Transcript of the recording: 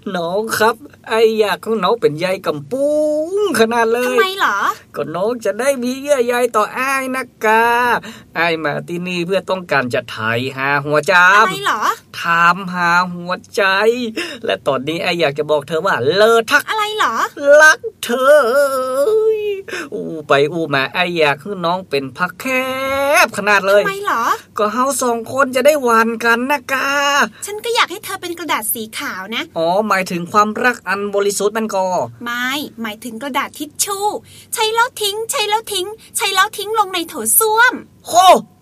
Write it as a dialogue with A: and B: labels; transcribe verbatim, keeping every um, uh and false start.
A: น้องครับไอ้อยากของน้องเป็นใยกำปุ้งขนาดเลย
B: ทำไมเหรอ
A: ก็น้องจะได้มีเยื่อใยต่ออ้ายนะกาอ้ายมาที่นี่เพื่อต้องการจะไถหาหัวใจ
B: อะไรเหรอ
A: ถามหาหัวใจและตอนนี้ไอ้อยากจะบอกเธอว่าเลิศทัก
B: อะไรเหรอ
A: รักเธออู้ไปอู้มาไอ้อยากให้น้องเป็นพักแคบขนาดเลย
B: ทำไมเหรอ
A: ก็เฮาสองคนจะได้หวานกันนะกา
B: ฉันก็อยากให้เธอเป็นกระดาษสีขาวนะ
A: อ๋อหมายถึงความรักอันบริสุทธิ์มันก็
B: ไม่หมายถึงกระดาษทิชชู่ใช้แล้วทิ้งใช้แล้วทิ้งใช้แล้วทิ้งลงในโถส้วม
A: โค